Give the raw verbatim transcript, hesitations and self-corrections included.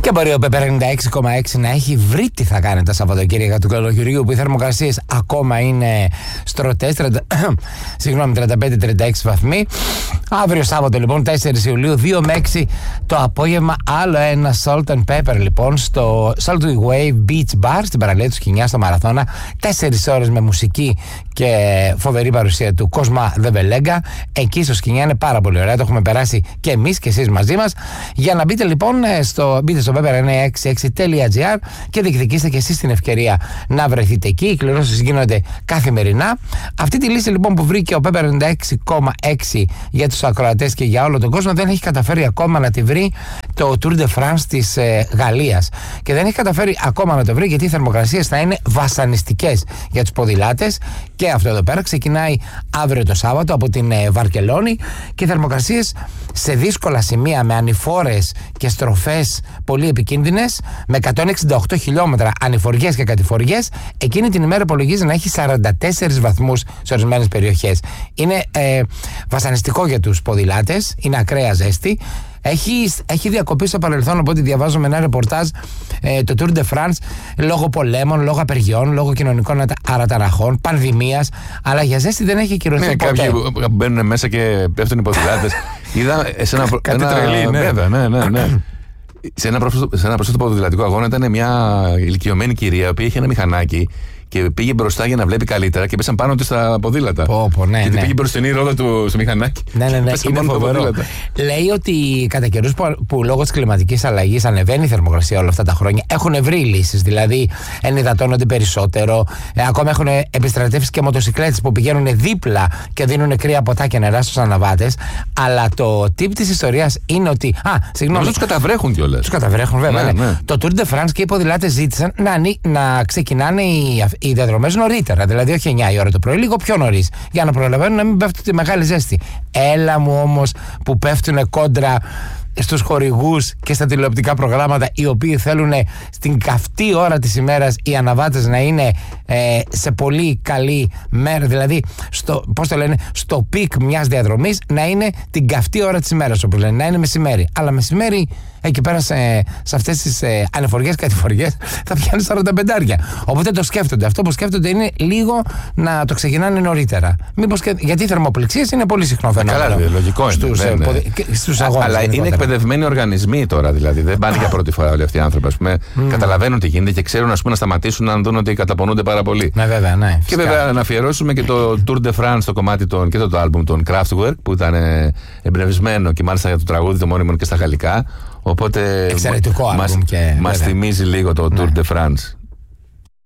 Και μπορεί ο Πέπερ ενενήντα έξι κόμμα έξι να έχει βρει τι θα κάνει τα Σαββατοκύριακα του καλοκαιριού, που οι θερμοκρασίες ακόμα είναι στρωτές, συγγνώμη, τριάντα πέντε με τριάντα έξι βαθμοί. Αύριο Σάββατο λοιπόν, τέσσερις Ιουλίου, δύο με έξι το απόγευμα, άλλο ένα Salt and Pepper λοιπόν στο Saltway Wave Beach Bar στην παραλία του Σκηνιά στο Μαραθώνα. Τέσσερις ώρες με μουσική και φοβερή παρουσία του Κοσμά Δεβελέγκα. Εκεί στο Σκηνιά είναι πάρα πολύ ωραία. Το έχουμε περάσει και εμείς και εσείς μαζί μας. Για να μπείτε λοιπόν στο, μπείτε στο πέπερ εννιακόσια εξήντα έξι τελεία τζι άρ και διεκδικήστε και εσείς την ευκαιρία να βρεθείτε εκεί. Οι κληρώσεις γίνονται καθημερινά. Αυτή τη λύση λοιπόν που βρήκε ο Πέπερ ενενήντα έξι κόμμα έξι για τους ακροατές και για όλο τον κόσμο δεν έχει καταφέρει ακόμα να τη βρει το Tour de France της ε, Γαλλίας. Και δεν έχει καταφέρει ακόμα να το βρει γιατί οι θερμοκρασίες θα είναι βασανιστικές για τους ποδηλάτες. Και αυτό εδώ πέρα ξεκινάει αύριο το Σάββατο από την ε, Βαρκελόνη και οι θερμοκρασίες σε δύσκολα σημεία με ανηφόρες και στροφές πολύ επικίνδυνες, με εκατόν εξήντα οκτώ χιλιόμετρα ανηφοριές και κατηφοριές, εκείνη την ημέρα υπολογίζει να έχει σαράντα τέσσερις βαθμούς σε ορισμένες περιοχές. Είναι ε, βασανιστικό για τους ποδηλάτες, είναι ακραία ζέστη. Έχει, έχει διακοπεί στο παρελθόν, οπότε διαβάζω με ένα ρεπορτάζ ε, το Tour de France λόγω πολέμων, λόγω απεργιών, λόγω κοινωνικών αραταραχών, πανδημίας, αλλά για ζέστη δεν έχει ακυρωθεί ναι, ποτέ. Κάποιοι που μπαίνουν μέσα και πέφτουν οι ποδηλάτες. Είδα σε ένα, κάτι ένα, τρελή, ναι. Βέβαια, ναι, ναι, ναι. σε ένα πρόσφατο ποδηλατικό αγώνα ήταν μια ηλικιωμένη κυρία, η οποία είχε ένα μηχανάκι και πήγε μπροστά για να βλέπει καλύτερα και πέσαν πάνω του στα ποδήλατα. Πω, πω, ναι, γιατί ναι. πήγε μπροστινή ρόδα του στο μηχανάκι. Ναι, ναι, ναι. Είναι φοβερό. Λέει ότι κατά καιρούς που, που λόγω της κλιματικής αλλαγής ανεβαίνει η θερμοκρασία όλα αυτά τα χρόνια, έχουν βρει λύσεις. Δηλαδή ενυδατώνονται περισσότερο. Ε, ακόμα έχουν επιστρατεύσει και μοτοσυκλέτες που πηγαίνουν δίπλα και δίνουν κρύα ποτά και νερά στους αναβάτες. Αλλά το tip της ιστορίας είναι ότι. Α, συγγνώμη. Τους καταβρέχουν κιόλας. Τους καταβρέχουν, βέβαια. Ναι, ναι. Ναι. Το Tour de France και οι ποδηλάτες ζήτησαν να, να ξεκινάνε οι, οι διαδρομές νωρίτερα. Δηλαδή, όχι εννιά η ώρα το πρωί, λίγο πιο νωρίς. Για να προλαβαίνουν να μην πέφτουν τη μεγάλη ζέστη. Έλα μου όμως που πέφτουν κόντρα στους χορηγούς και στα τηλεοπτικά προγράμματα, οι οποίοι θέλουν στην καυτή ώρα της ημέρας οι αναβάτες να είναι ε, σε πολύ καλή μέρα, δηλαδή στο, πώς το λένε, στο πικ μιας διαδρομής να είναι την καυτή ώρα της ημέρας, όπως λένε, να είναι μεσημέρι. Αλλά μεσημέρι εκεί πέρα σε, σε αυτές τις ε, ανεφοριές και κατηφοριές θα πιάνει σαράντα πεντάρια. Οπότε το σκέφτονται. Αυτό που σκέφτονται είναι λίγο να το ξεκινάνε νωρίτερα. Μήπως και, γιατί οι θερμοπληξίες είναι πολύ συχνό φαινόμενο. Καλά, λογικό στους, είναι. ε, ποδι, στους αγώνες. Αλλά είναι εκπαιδευμένοι οργανισμοί τώρα, δηλαδή. Δεν πάνε για πρώτη φορά όλοι αυτοί οι άνθρωποι. Ας πούμε, mm. καταλαβαίνουν τι γίνεται και ξέρουν ας πούμε, να σταματήσουν να δουν ότι καταπονούνται πάρα πολύ. Ναι, βέβαια, ναι. Και βέβαια να αφιερώσουμε και το Tour de France, το κομμάτι των, και το, το album των Kraftwerk, που ήταν εμπνευσμένο και μάλιστα για το τραγούδι το μόνιμο και στα γαλλικά. Οπότε εξαιρετικό μας, άλμπουμ και μας θυμίζει λίγο το Tour ναι. de France.